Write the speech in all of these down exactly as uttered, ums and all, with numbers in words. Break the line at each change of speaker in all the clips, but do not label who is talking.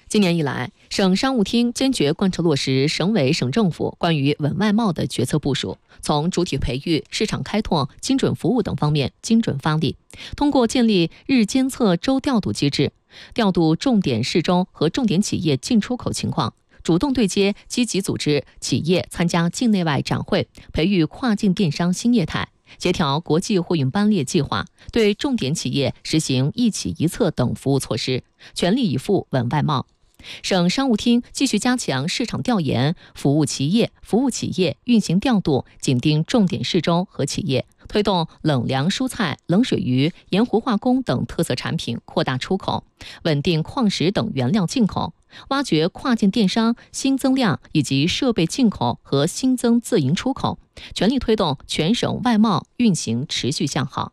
今年以来，省商务厅坚决贯彻落实省委省政府关于稳外贸的决策部署，从主体培育、市场开拓、精准服务等方面精准发力，通过建立日监测、周调度机制，调度重点市中和重点企业进出口情况，主动对接，积极组织企业参加境内外展会，培育跨境电商新业态，协调国际货运班列计划，对重点企业实行一企一策等服务措施，全力以赴稳外贸。省商务厅继续加强市场调研，服务企业、服务企业运行调度，紧盯重点市中和企业，推动冷凉蔬菜、冷水鱼、盐湖化工等特色产品扩大出口，稳定矿石等原料进口，挖掘跨境电商新增量以及设备进口和新增自营出口，全力推动全省外贸运行持续向好。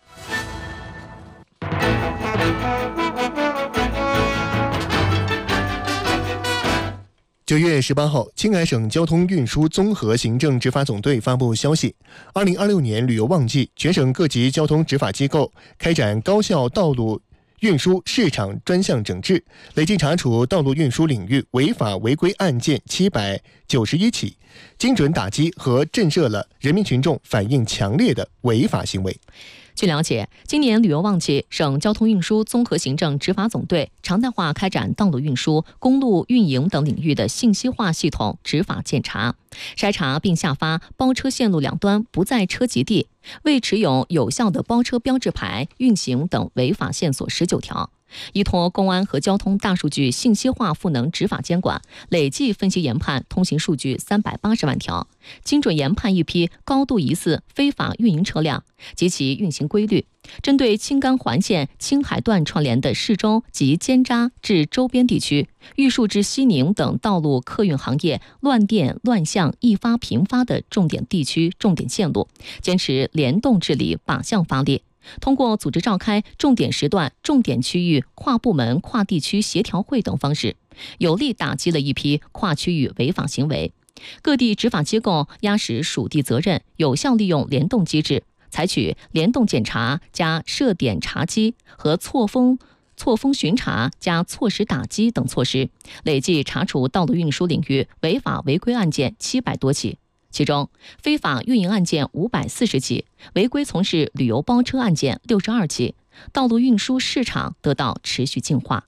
九月十八号，青海省交通运输综合行政执法总队发布消息，二零二六年旅游旺季，全省各级交通执法机构开展高效道路运输市场专项整治，累计查处道路运输领域违法违规案件七百九十一起，精准打击和震慑了人民群众反映强烈的违法行为。
据了解，今年旅游旺季，省交通运输综合行政执法总队常态化开展道路运输、公路运营等领域的信息化系统执法检查，筛查并下发包车线路两端不在车籍地、未持有有效的包车标志牌运行等违法线索十九条。依托公安和交通大数据信息化赋能执法监管，累计分析研判通行数据三百八十万条，精准研判一批高度疑似非法运营车辆及其运行规律。针对青甘环线青海段串联的市中及尖扎至周边地区、玉树至西宁等道路客运行业乱电乱象易发频发的重点地区重点线路，坚持联动治理，靶向发力。通过组织召开重点时段、重点区域、跨部门、跨地区协调会等方式，有力打击了一批跨区域违法行为。各地执法机构压实属地责任，有效利用联动机制，采取联动检查加设点查缉和错峰错峰巡查加错时打击等措施，累计查处道路运输领域违法违规案件七百多起。其中，非法运营案件五百四十起，违规从事旅游包车案件六十二起，道路运输市场得到持续净化。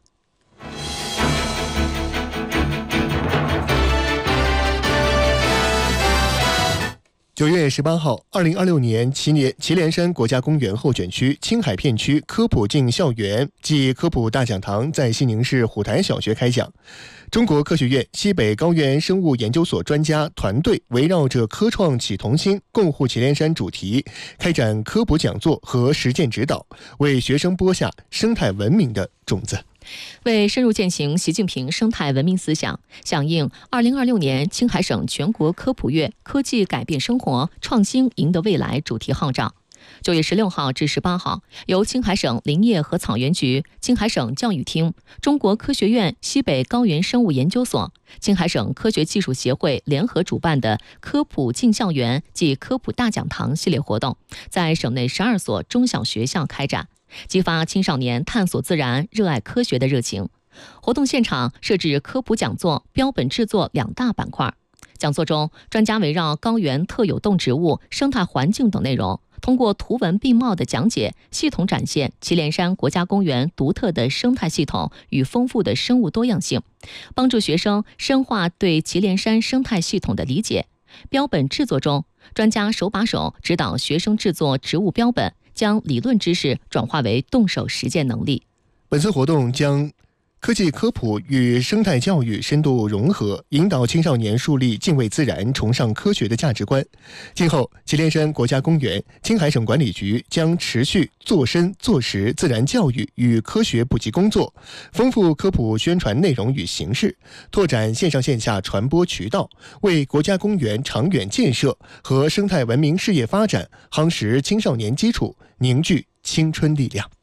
九月十八号，二零二六年祁连祁连山国家公园候选区青海片区科普进校园暨科普大讲堂在西宁市虎台小学开讲。中国科学院西北高原生物研究所专家团队围绕着科创启同心，共护祁连山主题，开展科普讲座和实践指导，为学生播下生态文明的种子。
为深入践行习近平生态文明思想，响应二零二六年青海省全国科普月科技改变生活，创新赢得未来主题号召，九月十六号至十八号，由青海省林业和草原局、青海省教育厅、中国科学院西北高原生物研究所、青海省科学技术协会联合主办的科普进校园暨科普大讲堂系列活动，在省内十二所中小学校开展，激发青少年探索自然、热爱科学的热情。活动现场设置科普讲座、标本制作两大板块。讲座中，专家围绕高原特有动植物、生态环境等内容，通过图文并茂的讲解，系统展现祁连山国家公园独特的生态系统与丰富的生物多样性，帮助学生深化对祁连山生态系统的理解。标本制作中，专家手把手指导学生制作植物标本，将理论知识转化为动手实践能力。
本次活动将科技科普与生态教育深度融合，引导青少年树立敬畏自然、崇尚科学的价值观。今后，祁连山国家公园、青海省管理局将持续做深做实自然教育与科学普及工作，丰富科普宣传内容与形式，拓展线上线下传播渠道，为国家公园长远建设和生态文明事业发展夯实青少年基础，凝聚青春力量。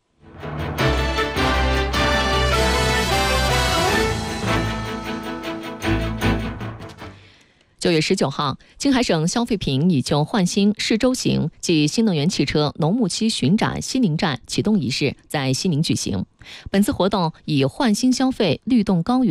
九月十九号，青海省消费品以旧换新市州行暨新能源汽车农牧期巡展西宁站启动仪式在西宁举行。本次活动以换新消费律动高原